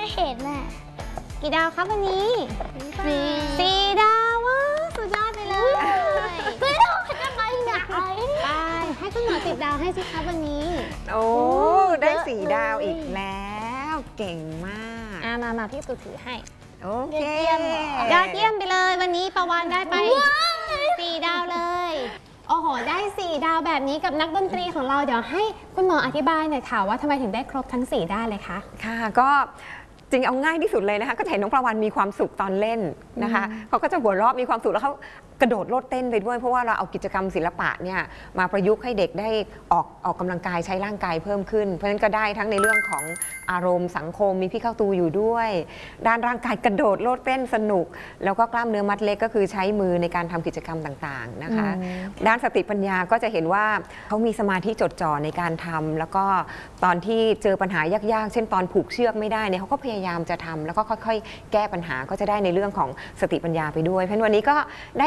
เห็นน่ะกี่ดาวครับวันนี้สี่ดาวว้าสุดยอดไปเลยไม่ต้องจะไปไหนไปให้คุณหมอ10 ดาวให้สิครับวันนี้โอ้ได้4 ดาวอีกแล้วเก่งมากมาพี่ตู่ถือให้โอเคยอดเยี่ยมไปเลยวันนี้ประวันได้ไป4 ดาวเลยโอ้โหได้4 ดาวแบบนี้กับนักดนตรีของเราเดี๋ยวให้คุณหมออธิบายหน่อยค่ะว่าทำไมถึงได้ครบทั้ง4 ด้านเลยคะค่ะก็จริงเอาง่ายที่สุดเลยนะคะก็จะเห็นน้องประวันมีความสุขตอนเล่นนะคะเขาก็จะหัวเราะมีความสุขแล้วเขากระโดดโลดเต้นไปด้วยเพราะว่าเราเอากิจกรรมศิลปะเนี่ยมาประยุกต์ให้เด็กได้ออกกำลังกายใช้ร่างกายเพิ่มขึ้นเพราะฉะนั้นก็ได้ทั้งในเรื่องของอารมณ์สังคมมีพี่เข้าตูอยู่ด้วยด้านร่างกายกระโดดโลดเต้นสนุกแล้วก็กล้ามเนื้อมัดเล็กก็คือใช้มือในการทำกิจกรรมต่างๆนะคะด้านสติปัญญาก็จะเห็นว่าเขามีสมาธิจดจ่อในการทำแล้วก็ตอนที่เจอปัญหายากๆเช่นตอนผูกเชือกไม่ได้เนี่ยเขาก็พยายามจะทำแล้วก็ค่อยๆแก้ปัญหาก็จะได้ในเรื่องของสติปัญญาไปด้วยเพราะฉะนั้นวันนี้ก็ได้